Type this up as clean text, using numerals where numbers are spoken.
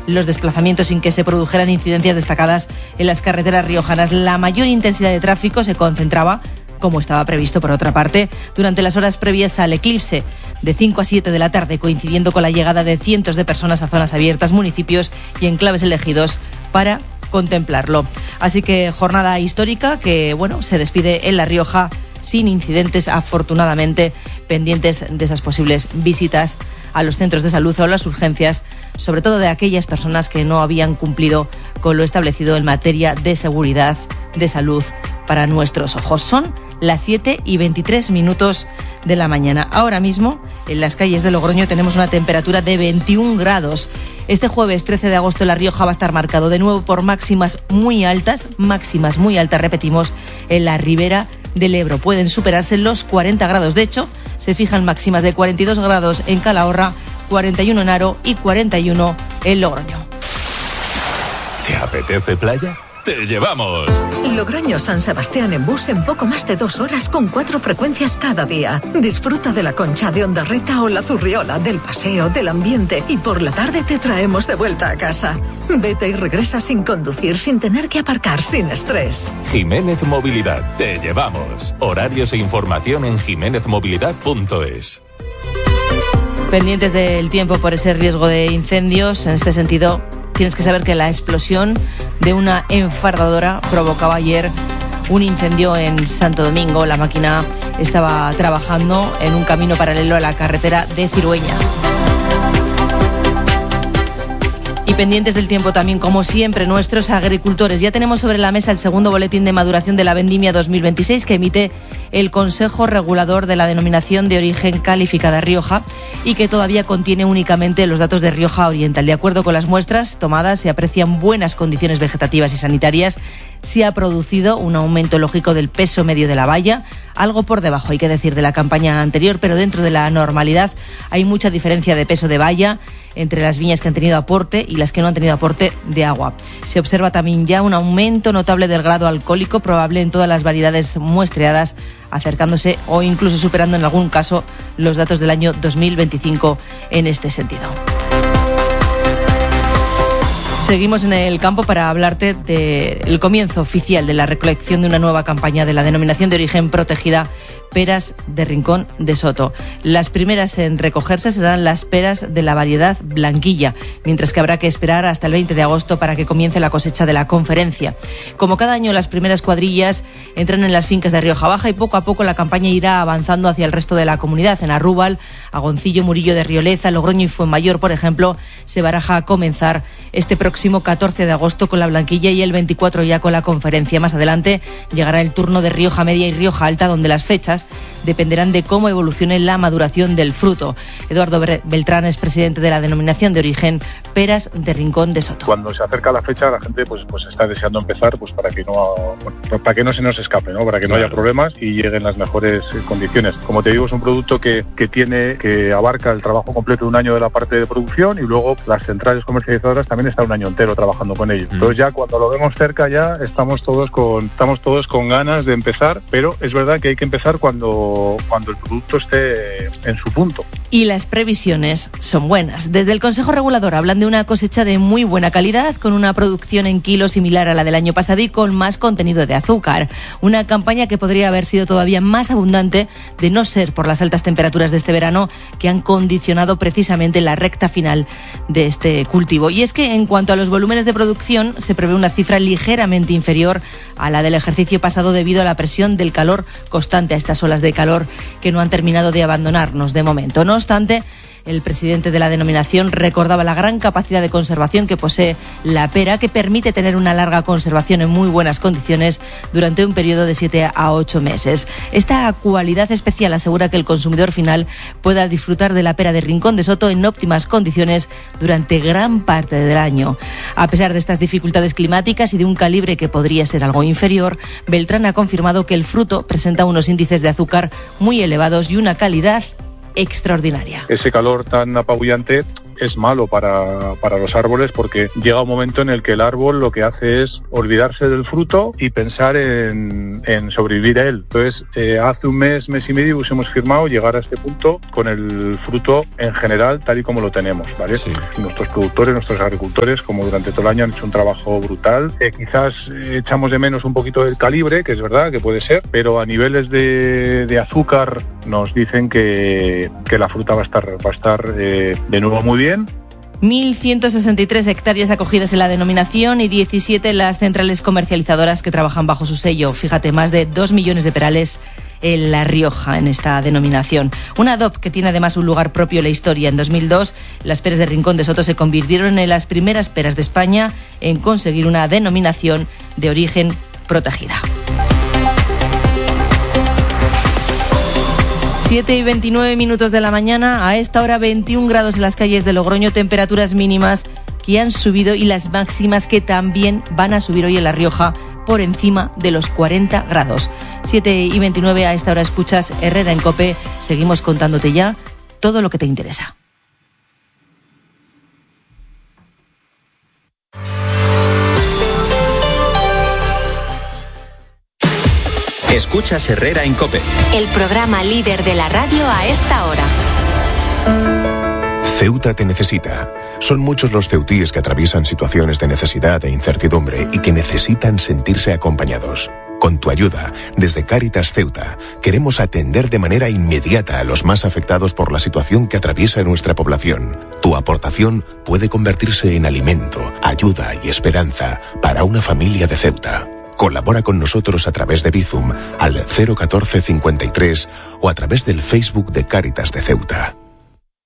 los desplazamientos sin que se produjeran incidencias destacadas en las carreteras riojanas. La mayor intensidad de tráfico se concentraba, como estaba previsto por otra parte, durante las horas previas al eclipse, de 5 a 7 de la tarde, coincidiendo con la llegada de cientos de personas a zonas abiertas, municipios y enclaves elegidos para contemplarlo. Así que jornada histórica que, se despide en La Rioja sin incidentes, afortunadamente, pendientes de esas posibles visitas a los centros de salud o las urgencias, sobre todo de aquellas personas que no habían cumplido con lo establecido en materia de seguridad, de salud para nuestros ojos. Son las 7:23 de la mañana. Ahora mismo, en las calles de Logroño tenemos una temperatura de 21 grados. Este jueves 13 de agosto La Rioja va a estar marcado de nuevo por máximas muy altas, repetimos, en la ribera del Ebro. Pueden superarse los 40 grados. De hecho, se fijan máximas de 42 grados en Calahorra, 41 en Haro y 41 en Logroño. ¿Te apetece playa? ¡Te llevamos! Logroño-San Sebastián en bus en poco más de 2 horas con 4 frecuencias cada día. Disfruta de la Concha de Ondarreta o la Zurriola, del paseo, del ambiente, y por la tarde te traemos de vuelta a casa. Vete y regresa sin conducir, sin tener que aparcar, sin estrés. Jiménez Movilidad, te llevamos. Horarios e información en jimenezmovilidad.es. Pendientes del tiempo por ese riesgo de incendios. En este sentido, tienes que saber que la explosión de una enfardadora provocaba ayer un incendio en Santo Domingo. La máquina estaba trabajando en un camino paralelo a la carretera de Cirueña. Y pendientes del tiempo también, como siempre, nuestros agricultores. Ya tenemos sobre la mesa el segundo boletín de maduración de la vendimia 2026 que emite el Consejo Regulador de la Denominación de Origen Calificada Rioja y que todavía contiene únicamente los datos de Rioja Oriental. De acuerdo con las muestras tomadas, se aprecian buenas condiciones vegetativas y sanitarias. Se ha producido un aumento lógico del peso medio de la valla, algo por debajo, hay que decir, de la campaña anterior, pero dentro de la normalidad hay mucha diferencia de peso de valla entre las viñas que han tenido aporte y las que no han tenido aporte de agua. Se observa también ya un aumento notable del grado alcohólico, probable en todas las variedades muestreadas, acercándose o incluso superando en algún caso los datos del año 2025 en este sentido. Seguimos en el campo para hablarte del comienzo oficial de la recolección de una nueva campaña de la denominación de origen protegida peras de Rincón de Soto. Las primeras en recogerse serán las peras de la variedad blanquilla, mientras que habrá que esperar hasta el 20 de agosto para que comience la cosecha de la conferencia. Como cada año, las primeras cuadrillas entran en las fincas de Rioja Baja y poco a poco la campaña irá avanzando hacia el resto de la comunidad. En Arrúbal, Agoncillo, Murillo de Rioleza, Logroño y Fuenmayor, por ejemplo, se baraja a comenzar este próximo 14 de agosto con la blanquilla y el 24 ya con la conferencia. Más adelante llegará el turno de Rioja Media y Rioja Alta, donde las fechas dependerán de cómo evolucione la maduración del fruto. Eduardo Beltrán es presidente de la denominación de origen Peras de Rincón de Soto. Cuando se acerca la fecha, la gente pues está deseando empezar para que no se nos escape, ¿no? Para que no haya problemas y lleguen las mejores condiciones. Como te digo, es un producto que abarca el trabajo completo de un año de la parte de producción y luego las centrales comercializadoras también están un año entero trabajando con ello. Entonces ya cuando lo vemos cerca ya estamos todos con ganas de empezar, pero es verdad que hay que empezar cuando el producto esté en su punto. Y las previsiones son buenas. Desde el Consejo Regulador hablan de una cosecha de muy buena calidad, con una producción en kilos similar a la del año pasado y con más contenido de azúcar. Una campaña que podría haber sido todavía más abundante de no ser por las altas temperaturas de este verano que han condicionado precisamente la recta final de este cultivo. Y es que en cuanto a los volúmenes de producción se prevé una cifra ligeramente inferior a la del ejercicio pasado debido a la presión del calor constante, a estas olas de calor que no han terminado de abandonarnos de momento. No obstante, el presidente de la denominación recordaba la gran capacidad de conservación que posee la pera, que permite tener una larga conservación en muy buenas condiciones durante un periodo de 7 a 8 meses. Esta cualidad especial asegura que el consumidor final pueda disfrutar de la pera de Rincón de Soto en óptimas condiciones durante gran parte del año. A pesar de estas dificultades climáticas y de un calibre que podría ser algo inferior, Beltrán ha confirmado que el fruto presenta unos índices de azúcar muy elevados y una calidad extraordinaria. Ese calor tan apabullante es malo para los árboles, porque llega un momento en el que el árbol lo que hace es olvidarse del fruto y pensar en sobrevivir a él. Entonces, hace un mes y medio hemos firmado llegar a este punto con el fruto en general tal y como lo tenemos, ¿vale? Sí. Nuestros productores, nuestros agricultores, como durante todo el año han hecho un trabajo brutal. Quizás echamos de menos un poquito del calibre, que es verdad que puede ser, pero a niveles de azúcar nos dicen que la fruta va a estar de nuevo muy bien. 1.163 hectáreas acogidas en la denominación y 17 en las centrales comercializadoras que trabajan bajo su sello. Fíjate, más de 2 millones de perales en La Rioja, en esta denominación. Una DOP que tiene además un lugar propio en la historia. En 2002, las peras de Rincón de Soto se convirtieron en las primeras peras de España en conseguir una denominación de origen protegida. 7:29 de la mañana, a esta hora 21 grados en las calles de Logroño, temperaturas mínimas que han subido y las máximas que también van a subir hoy en La Rioja por encima de los 40 grados. 7:29, a esta hora escuchas Herrera en COPE, seguimos contándote ya todo lo que te interesa. Escuchas Herrera en COPE. El programa líder de la radio a esta hora. Ceuta te necesita. Son muchos los ceutíes que atraviesan situaciones de necesidad e incertidumbre y que necesitan sentirse acompañados. Con tu ayuda, desde Cáritas Ceuta, queremos atender de manera inmediata a los más afectados por la situación que atraviesa nuestra población. Tu aportación puede convertirse en alimento, ayuda y esperanza para una familia de Ceuta. Colabora con nosotros a través de Bizum al 01453 o a través del Facebook de Cáritas de Ceuta.